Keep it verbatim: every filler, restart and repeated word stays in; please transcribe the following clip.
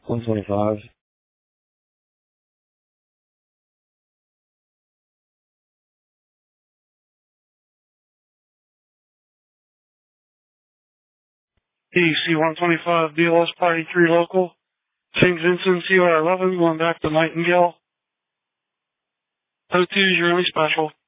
one twenty-five. D C one twenty-five, B L S Party three local. Saint Vincent, C R eleven, going back to Nightingale. O two is your only special.